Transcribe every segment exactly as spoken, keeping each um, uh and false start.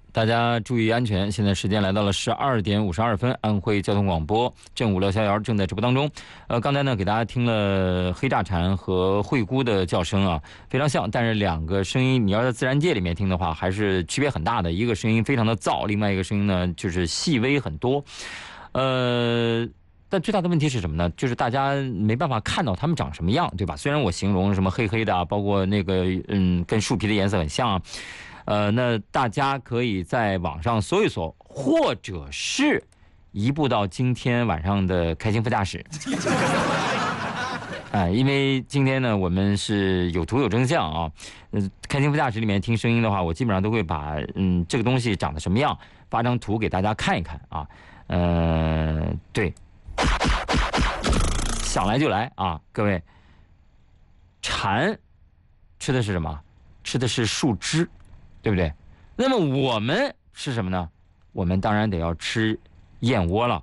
大家注意安全。现在时间来到了十二点五十二分，安徽交通广播正午聊逍遥正在直播当中。呃，刚才呢给大家听了黑炸蝉和惠姑的叫声啊，非常像，但是两个声音你要在自然界里面听的话，还是区别很大的。一个声音非常的燥，另外一个声音呢就是细微很多。呃。但最大的问题是什么呢？就是大家没办法看到它们长什么样，对吧？虽然我形容什么黑黑的啊，包括那个嗯，跟树皮的颜色很像啊，呃，那大家可以在网上搜一搜，或者是移步到今天晚上的开心副驾驶。哎，因为今天呢，我们是有图有真相啊。呃，开心副驾驶里面听声音的话，我基本上都会把嗯这个东西长得什么样发张图给大家看一看啊。呃，对。想来就来啊，各位。蝉吃的是什么？吃的是树枝，对不对？那么我们是什么呢？我们当然得要吃燕窝了。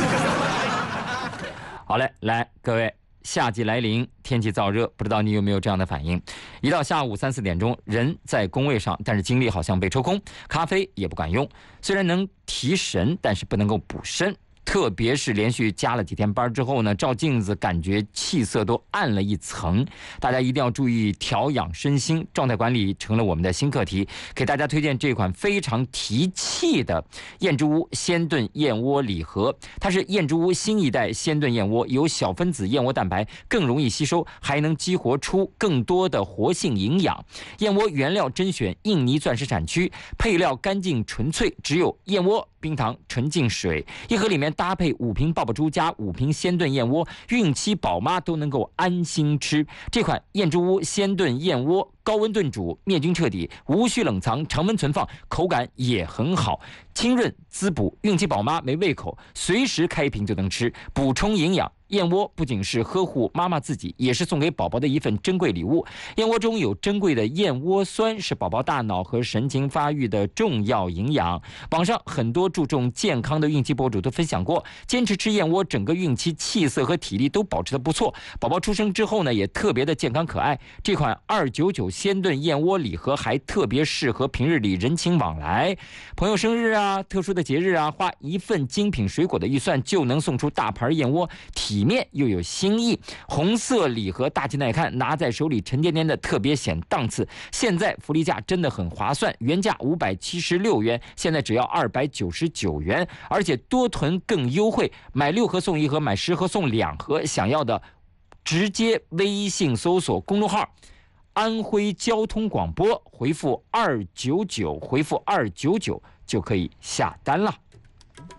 好嘞，来，各位，夏季来临，天气燥热，不知道你有没有这样的反应？一到下午三四点钟，人在工位上，但是精力好像被抽空，咖啡也不管用。虽然能提神，但是不能够补身。特别是连续加了几天班之后呢，照镜子感觉气色都暗了一层。大家一定要注意调养身心，状态管理成了我们的新课题。给大家推荐这款非常提气的燕之屋鲜炖燕窝礼盒，它是燕之屋新一代鲜炖燕窝，有小分子燕窝蛋白，更容易吸收，还能激活出更多的活性营养。燕窝原料甄选印尼钻石产区，配料干净纯粹，只有燕窝、冰糖、纯净水。一盒里面搭配五瓶爆爆珠加五瓶鲜炖燕窝，孕期宝妈都能够安心吃。这款燕之屋鲜炖燕窝高温炖煮，灭菌彻底，无需冷藏，常温存放，口感也很好，清润滋补，孕期宝妈没胃口，随时开瓶就能吃，补充营养。燕窝不仅是呵护妈妈自己，也是送给宝宝的一份珍贵礼物。燕窝中有珍贵的燕窝酸，是宝宝大脑和神经发育的重要营养。网上很多注重健康的孕期博主都分享过，坚持吃燕窝，整个孕期气色和体力都保持得不错。宝宝出生之后呢，也特别的健康可爱。这款二九九鲜炖燕窝礼盒还特别适合平日里人情往来，朋友生日啊、特殊的节日啊，花一份精品水果的预算就能送出大盘燕窝，体里面又有新意，红色礼盒大气耐看，拿在手里沉甸甸的，特别显档次。现在福利价真的很划算，原价五百七十六元，现在只要二百九十九元，而且多囤更优惠，买六盒送一盒，买十盒送两盒。想要的直接微信搜索公众号安徽交通广播，回复二九九，回复二九九就可以下单了。